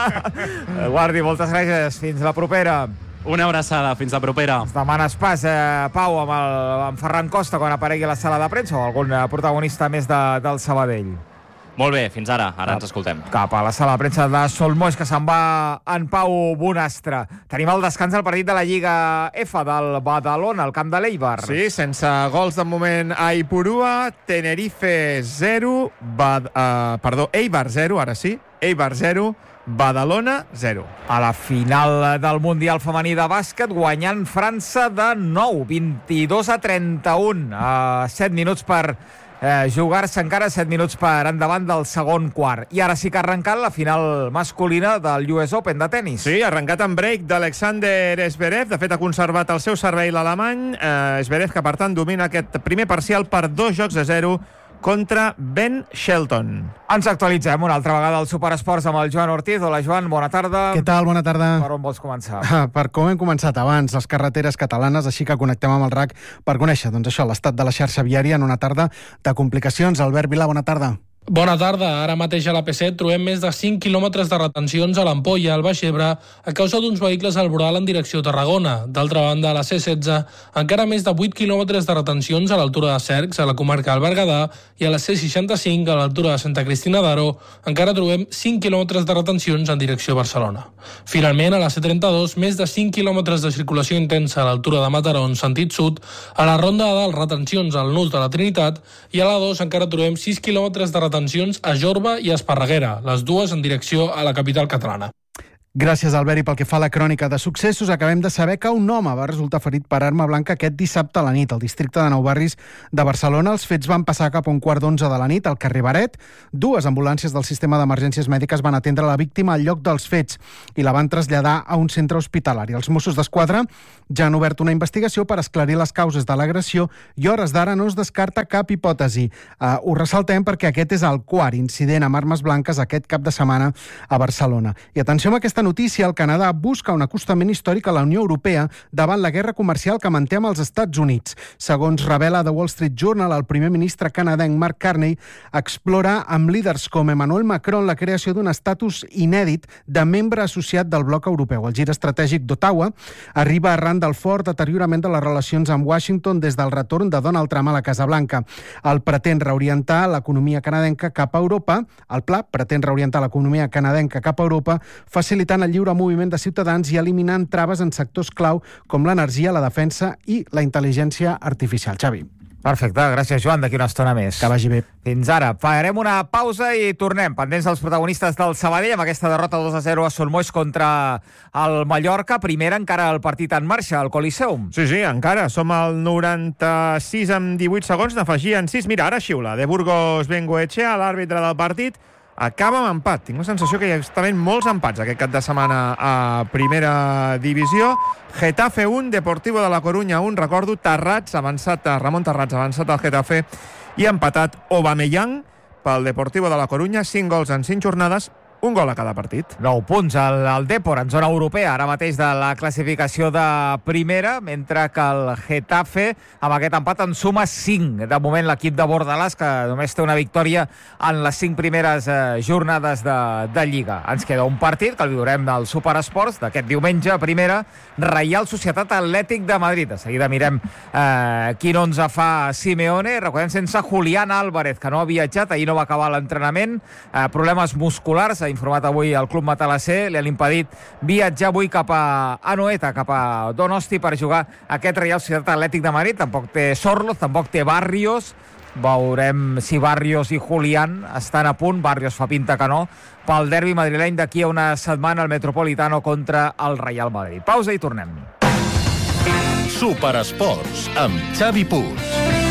Guardi, moltes gràcies, fins la propera. Una abraçada, fins la propera. Ens demanes pas, eh, Pau, amb, el, amb Ferran Costa quan aparegui a la sala de premsa, o algun protagonista més de, del Sabadell? Molt bé, fins ara. Ara ens escoltem. Cap a la sala de premsa de Son Moix, que se'n va en Pau Bonastre. Tenim el descans del partit de la Lliga F del Badalona, al camp de l'Eibar. Sí, sense gols de moment a Ipurua. Tenerife zero, Bad, uh, perdó, Eibar zero, ara sí. Eibar zero, Badalona zero. A la final del Mundial femení de bàsquet, guanyant França de nou, vint-i-dos a trenta-un, a set minuts per eh, jugar-se encara, set minuts per endavant del segon quart. I ara sí que ha arrencat la final masculina del U S Open de tennis. Sí, ha arrencat en break d'Alexander Zverev. De fet, ha conservat el seu servei l'alemany. Eh, Zverev, que per tant domina aquest primer parcial per dos jocs a zero contra Ben Shelton. Ens actualitzem una altra vegada al Superesports amb el Joan Ortiz. Hola, Joan, bona tarda. Què tal? Bona tarda. Per on vols començar? Ah, per com hem començat abans, les carreteres catalanes, així que connectem amb el R A C per conèixer, doncs això, l'estat de la xarxa viària en una tarda de complicacions. Albert Vilà, bona tarda. Bona tarda. Ara mateix a l'A P set trobem més de cinc quilòmetres de retencions a l'Ampolla, al Baix Ebre, a causa d'uns vehicles al Boral en direcció a Tarragona. D'altra banda, a la C setze, encara més de vuit quilòmetres de retencions a l'altura de Cercs, a la comarca del Berguedà, i a la C seixanta-cinc, a l'altura de Santa Cristina d'Aro, encara trobem cinc quilòmetres de retencions en direcció a Barcelona. Finalment, a la C trenta-dos, més de cinc quilòmetres de circulació intensa a l'altura de Mataró en sentit sud, a la Ronda de Dalt, retencions al Nus de la Trinitat, i a la dos encara trobem sis quilòmetres de retencions a Jorba i a Esparreguera, les dues en direcció a la capital catalana. Gràcies, Albert. I pel que fa a la crònica de successos, acabem de saber que un home va resultar ferit per arma blanca aquest dissabte a la nit al districte de Nou Barris de Barcelona. Els fets van passar cap a un quart d'onze de la nit al carrer Baret. Dues ambulàncies del sistema d'emergències mèdiques van atendre la víctima al lloc dels fets i la van traslladar a un centre hospitalari. Els Mossos d'Esquadra ja han obert una investigació per esclarir les causes de l'agressió i a hores d'ara no es descarta cap hipòtesi. Uh, ho ressaltem perquè aquest és el quart incident amb armes blanques aquest cap de setmana a Barcelona. I atenció amb aquesta notícia, el Canadà busca un acostament històric a la Unió Europea davant la guerra comercial que manté amb els Estats Units. Segons revela The Wall Street Journal, el primer ministre canadenc Mark Carney explora amb líders com Emmanuel Macron la creació d'un estatus inèdit de membre associat del bloc europeu. El gir estratègic d'Ottawa arriba arran del fort deteriorament de les relacions amb Washington des del retorn de Donald Trump a la Casa Blanca. El pretén reorientar l'economia canadenca cap a Europa. El pla pretén reorientar l'economia canadenca cap a Europa, facilitant el lliure moviment de ciutadans i eliminant traves en sectors clau com l'energia, la defensa i la intel·ligència artificial. Xavi. Perfecte, gràcies, Joan. D'aquí una estona més. Que vagi bé. Fins ara. Farem una pausa i tornem. Pendents dels protagonistes del Sabadell amb aquesta derrota dos a zero a Son Moix contra el Mallorca. Primera encara el partit en marxa, al Coliseum. Sí, sí, encara. Som al noranta-sis amb divuit segons. N'afegien sis. Mira, ara xiula. De Burgos Bengoetxea, l'àrbitre del partit. Acaba amb empat. Tinc la sensació que hi ha justament molts empats aquest cap de setmana a primera divisió. Getafe un, Deportivo de la Corunya un. Recordo, Terrats, avançat, Ramon Terrats, avançat al Getafe i empatat Aubameyang pel Deportivo de la Corunya. cinc gols en cinc jornades, un gol a cada partit. nou punts al, al Depor, en zona europea, ara mateix de la classificació de primera, mentre que el Getafe, amb aquest empat, en suma cinc. De moment, l'equip de Bordalàs, que només té una victòria en les cinc primeres eh, jornades de, de Lliga. Ens queda un partit, que el viurem del Superesports, d'aquest diumenge, a primera, Reial Societat Atlètic de Madrid. De seguida mirem eh, quin onze fa Simeone. Recordem, sense Julián Álvarez, que no ha viatjat, ahir no va acabar l'entrenament, eh, problemes musculars, ha informat avui el club matalasser, li han impedit viatjar avui cap a Anoeta, cap a Donosti, per jugar aquest Reial Societat Atlètic de Madrid. Tampoc té Sorloz, tampoc té Barrios. Veurem si Barrios i Julián estan a punt. Barrios fa pinta que no, pel derbi madrileny d'aquí a una setmana al Metropolitano contra el Real Madrid. Pausa i tornem. Superesports amb Xavi Puig.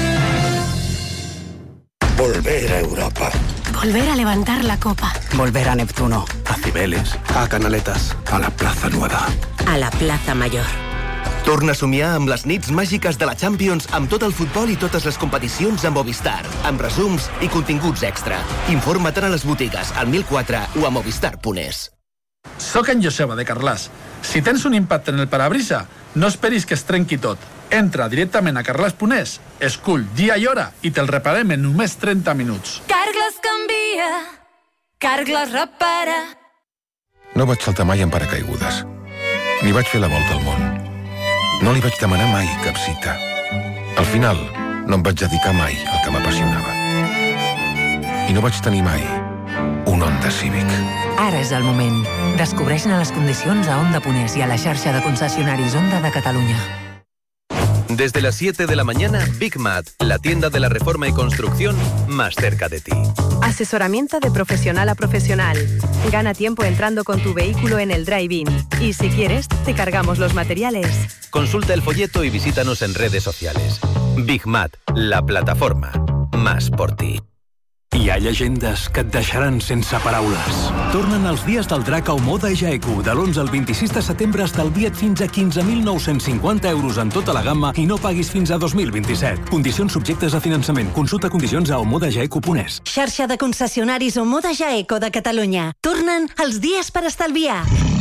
Volver a Europa. Volver a levantar la copa. Volver a Neptuno. A Cibeles. A Canaletas. A la Plaza Nueva. A la Plaza Mayor. Torna a somiar amb les nits màgiques de la Champions amb tot el futbol i totes les competicions amb Movistar, amb resums i continguts extra. Informa't a les botigues, al mil quatre o a movistar punt es. Soc en Joseba, de Carglass. Si tens un impacte en el parabrisa, no esperis que es trenqui tot. Entra directament a carglass punt es, escull dia i hora i te'l reparem en només trenta minuts. Carglass canvia, Carglass repara. No vaig saltar mai en paracaigudes, ni vaig fer la volta al món. No li vaig demanar mai cap cita. Al final, no em vaig dedicar mai al que m'apassionava. I no vaig tenir mai un Honda Civic. Ara és el moment. Descobreix-ne les condicions a Honda punt es i a la xarxa de concessionaris Honda de Catalunya. Desde las siete de la mañana, Big Mat, la tienda de la reforma y construcción más cerca de ti. Asesoramiento de profesional a profesional. Gana tiempo entrando con tu vehículo en el drive-in. Y si quieres, te cargamos los materiales. Consulta el folleto y visítanos en redes sociales. Big Mat, la plataforma. Más por ti. Hi ha llegendes que et deixaran sense paraules. Tornen els dies del drac a Omoda Jaeku. De l'onze al vint-i-sis de setembre estalvia't fins a quinze mil nou-cents cinquanta euros en tota la gamma i no paguis fins a dos mil vint-i-set. Condicions subjectes a finançament. Consulta condicions a omoda jaeku punt es. Xarxa de concessionaris Omoda Jaeku de Catalunya. Tornen els dies per estalviar.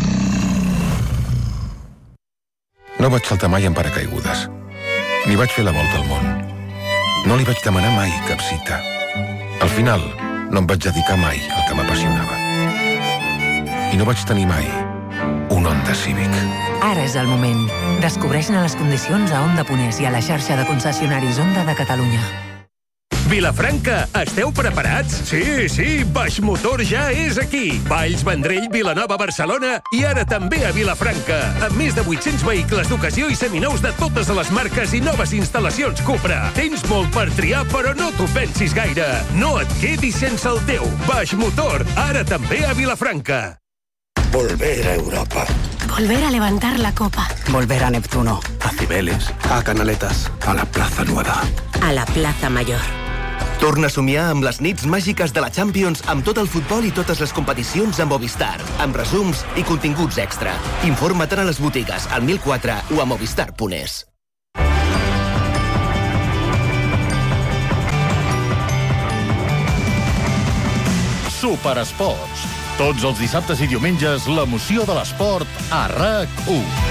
No vaig saltar mai en paracaigudes. Ni vaig fer la volta al món. No li vaig demanar mai cap cita. Al final, no em vaig dedicar mai al que m'apassionava. I no vaig tenir mai un Honda Civic. Ara és el moment. Descobreix-ne les condicions a Honda punt es i a la xarxa de concessionaris Honda de Catalunya. Vilafranca, esteu preparats? Sí, sí, Baix Motor ja és aquí. Valls, Vendrell, Vilanova, Barcelona i ara també a Vilafranca. Amb més de vuit-cents vehicles d'ocasió i seminous de totes les marques i noves instal·lacions Cupra. Tens molt per triar, però no t'ho pensis gaire. No et quedis sense el teu. Baix Motor, ara també a Vilafranca. Volver a Europa. Volver a levantar la copa. Volver a Neptuno. A Cibeles. A Canaletas. A la Plaza Nueva. A la Plaza Mayor. Torna a somiar amb les nits màgiques de la Champions amb tot el futbol i totes les competicions a Movistar, amb resums i continguts extra. Informa't a les botigues, al mil quatre o a movistar punt es. Superesports. Tots els dissabtes i diumenges, l'emoció de l'esport a RAC u.